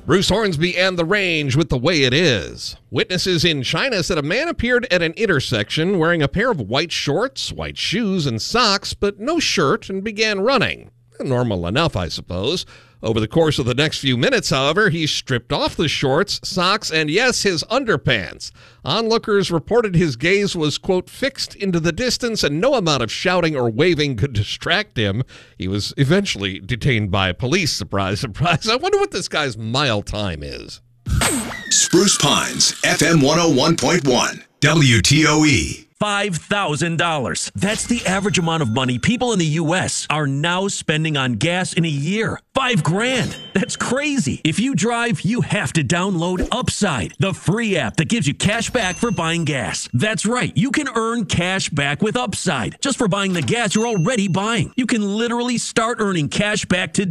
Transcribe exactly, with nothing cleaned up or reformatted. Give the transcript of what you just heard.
Bruce Hornsby and the Range with The Way It Is. Witnesses in China said a man appeared at an intersection wearing a pair of white shorts, white shoes, and socks, but no shirt, and began running. Normal enough, I suppose. Over the course of the next few minutes, however, he stripped off the shorts, socks, and yes, his underpants. Onlookers reported his gaze was, quote, fixed into the distance and no amount of shouting or waving could distract him. He was eventually detained by police. Surprise, surprise. I wonder what this guy's mile time is. Spruce Pines, F M one oh one point one, W T O E. five thousand dollars. That's the average amount of money people in the U S are now spending on gas in a year. Five grand. That's crazy. If you drive, you have to download Upside, the free app that gives you cash back for buying gas. That's right. You can earn cash back with Upside just for buying the gas you're already buying. You can literally start earning cash back today.